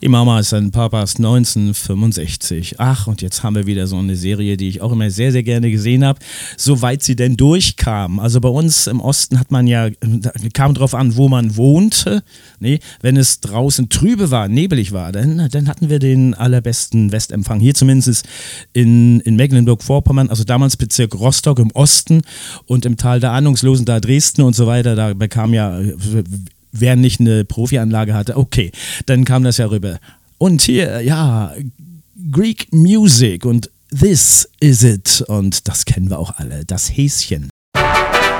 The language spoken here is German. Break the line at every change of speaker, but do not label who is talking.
Die Mamas and Papas 1965. Ach, und jetzt haben wir wieder so eine Serie, die ich auch immer sehr, sehr gerne gesehen habe, soweit sie denn durchkam. Also bei uns im Osten hat man ja, kam drauf an, wo man wohnte. Nee, wenn es draußen trübe war, nebelig war, dann hatten wir den allerbesten Westempfang. Hier zumindest in Mecklenburg-Vorpommern, also damals Bezirk Rostock im Osten und im Tal der Ahnungslosen, da Dresden und so weiter, da bekam ja... Wer nicht eine Profianlage hatte, okay, dann kam das ja rüber. Und hier, ja, Greek Music und This Is It. Und das kennen wir auch alle, das Häschen.